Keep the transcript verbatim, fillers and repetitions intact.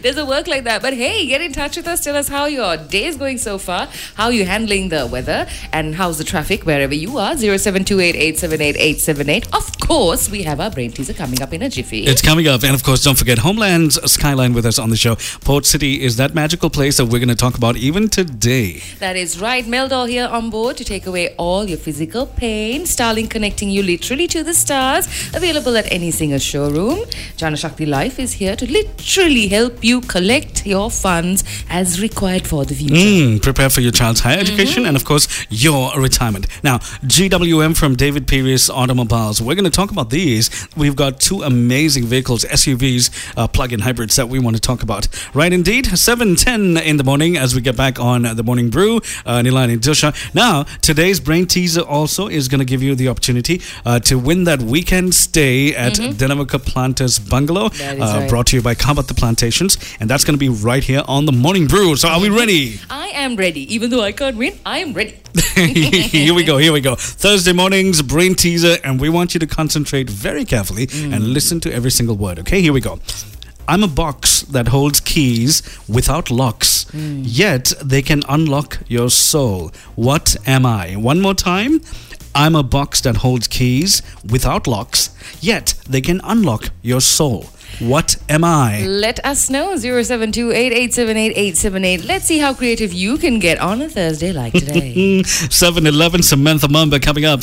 doesn't work like that. But hey, get in touch with us. Tell us how your day is going so far, how you're handling the weather, and how's the traffic wherever you are. zero seven two eight, eight seven eight, eight seven eight. Of course, we have our brain teaser coming up in a jiffy. It's coming up. And of course, don't forget Homeland's Skyline with us on the show. Port City is that magical place that we're going to talk about even today. That is right. Meldor here on board to take away all your physical pain. Starlink connecting you literally to the stars. Available at any Singer showroom. Jana Shakti Life is here to literally help you collect your funds as required for the future. Mm, prepare for your child's higher education mm-hmm. and of course your retirement. Now, G W M from David Pierce Automobiles. We're going to talk about these. We've got two amazing vehicles, S U Vs, uh, plug-in hybrids that we want to talk about. Right indeed, seven ten in the morning as we get back on the Morning Brew. Uh, Nilani Dusha. Now, today's brain teaser also is going to give you the opportunity uh, to win that weekend stay at mm-hmm. Denamaka Planters Bungalow. That is uh, right. Brought to you by Kabat the Plantations. And that's going to be right here on the Morning Brew. So are we ready? I am ready. Even though I can't win, I am ready. Here we go, here we go. Thursday mornings, brain teaser, and we want you to concentrate very carefully mm. and listen to every single word, okay? Here we go. I'm a box that holds keys without locks, mm. yet they can unlock your soul. What am I? One more time. I'm a box that holds keys without locks, yet they can unlock your soul. What am I? Let us know. zero seven two eight, eight seven eight, eight seven eight. Let's see how creative you can get on a Thursday like today. seven eleven, Samantha Mumba coming up.